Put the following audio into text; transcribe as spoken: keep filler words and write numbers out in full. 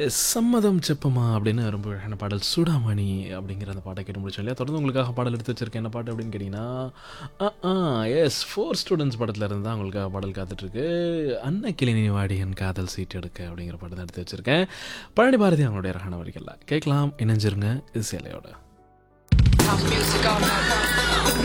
சம்மதம் செப்பமா அப்படின்னு ரொம்ப அழகான பாடல் சூடாமணி அப்படிங்கிற அந்த பாட்டை கேட்டு முடிச்சோம் இல்லையா. தொடர்ந்து உங்களுக்காக பாடல் எடுத்து வச்சிருக்கேன். என்ன பாட்டு அப்படின்னு கேட்டிங்கன்னா எஸ் ஃபோர் ஸ்டூடெண்ட்ஸ் படத்தில் இருந்து தான் உங்களுக்காக பாடல் காத்துட்ருக்கு. அன்ன கிளினி வாடி என் காதல் சீட் எடுக்க அப்படிங்கிற பாட்டு தான் எடுத்து வச்சுருக்கேன். பழனி பாரதி அவங்களுடைய அழகான வரிகளில் கேட்கலாம். இணைஞ்சிருங்க இது சேலையோட. House music all night.